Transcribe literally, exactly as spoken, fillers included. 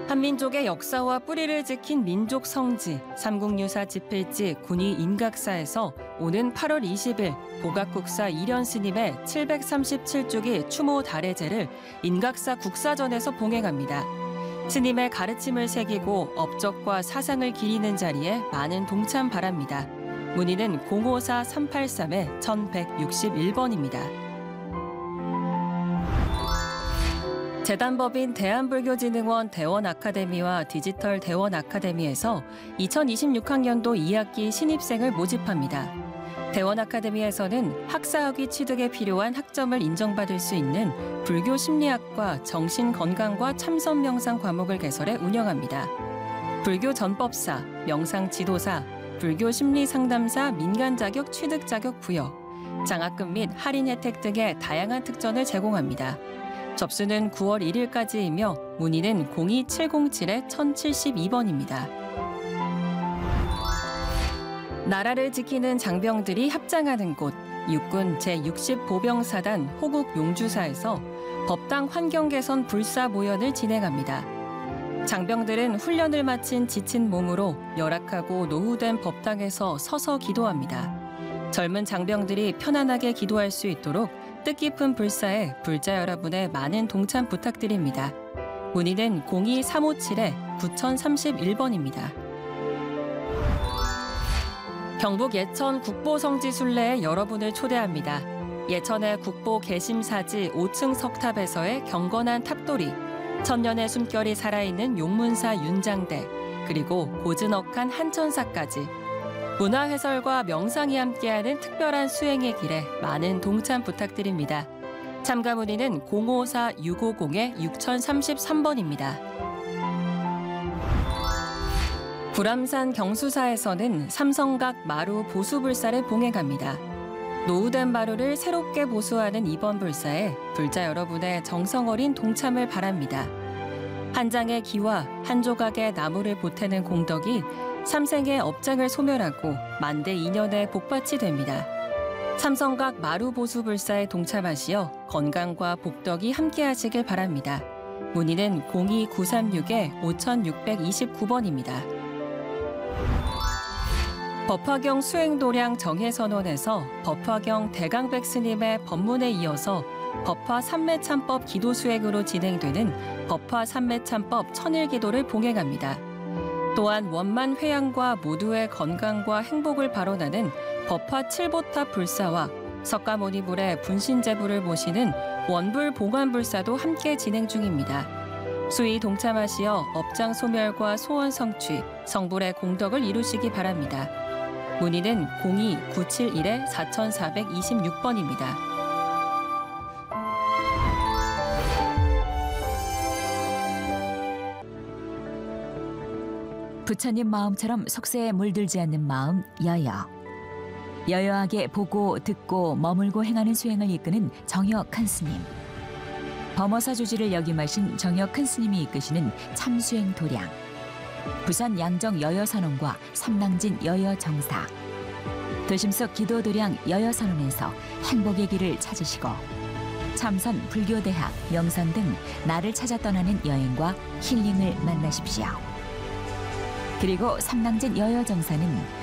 한민족의 역사와 뿌리를 지킨 민족 성지, 삼국유사 집필지 군위 인각사에서 오는 팔월 이십일 보각국사 일현 스님의 칠백삼십칠 주기 추모 달해제를 인각사 국사전에서 봉행합니다. 스님의 가르침을 새기고 업적과 사상을 기리는 자리에 많은 동참 바랍니다. 문의는 공오사 삼팔삼 천백육십일 번입니다. 재단법인 대한불교진흥원 대원아카데미와 디지털 대원아카데미에서 이천이십육 학년도 이 학기 신입생을 모집합니다. 대원아카데미에서는 학사학위 취득에 필요한 학점을 인정받을 수 있는 불교 심리학과 정신건강과 참선명상 과목을 개설해 운영합니다. 불교 전법사, 명상지도사, 불교 심리상담사 민간자격 취득 자격 부여, 장학금 및 할인 혜택 등의 다양한 특전을 제공합니다. 접수는 구월 일일까지이며 문의는 공이 칠공칠 천칠십이 번입니다. 나라를 지키는 장병들이 합장하는 곳, 육군 제육십 보병사단 호국 용주사에서 법당 환경 개선 불사 모연을 진행합니다. 장병들은 훈련을 마친 지친 몸으로 열악하고 노후된 법당에서 서서 기도합니다. 젊은 장병들이 편안하게 기도할 수 있도록 뜻깊은 불사에 불자 여러분의 많은 동참 부탁드립니다. 문의는 공이 삼오칠 구천삼십일 번입니다. 경북 예천 국보성지순례에 여러분을 초대합니다. 예천의 국보 개심사지 오 층 석탑에서의 경건한 탑돌이, 천년의 숨결이 살아있는 용문사 윤장대, 그리고 고즈넉한 한천사까지 문화해설과 명상이 함께하는 특별한 수행의 길에 많은 동참 부탁드립니다. 참가 문의는 공오사 육오공 육천삼십삼 번입니다. 불암산 경수사에서는 삼성각 마루 보수불사를 봉행합니다. 노후된 마루를 새롭게 보수하는 이번 불사에 불자 여러분의 정성 어린 동참을 바랍니다. 한 장의 기와 한 조각의 나무를 보태는 공덕이 삼생의 업장을 소멸하고 만대 이년의 복받이 됩니다. 삼성각 마루 보수불사에 동참하시어 건강과 복덕이 함께하시길 바랍니다. 문의는 공이 구삼육 오육이구 번입니다. 법화경 수행도량 정해선언에서 법화경 대강백 스님의 법문에 이어서 법화 삼매참법 기도 수행으로 진행되는 법화 삼매참법 천일기도를 봉행합니다. 또한 원만 회양과 모두의 건강과 행복을 발언하는 법화 칠보탑 불사와 석가모니불의 분신제불을 모시는 원불 봉안불사도 함께 진행 중입니다. 수의 동참하시어 업장 소멸과 소원 성취, 성불의 공덕을 이루시기 바랍니다. 문의는 공이 구칠일 사천사백이십육 번입니다. 부처님 마음처럼 속세에 물들지 않는 마음 여여. 여여하게 보고 듣고 머물고 행하는 수행을 이끄는 정여 큰 스님. 범어사 주지를 역임하신 정여 큰 스님이 이끄시는 참수행 도량. 부산 양정 여여선원과 삼낭진 여여정사. 도심속 기도도량 여여선원에서 행복의 길을 찾으시고 참선 불교대학 명상 등 나를 찾아 떠나는 여행과 힐링을 만나십시오. 그리고 삼낭진 여여정사는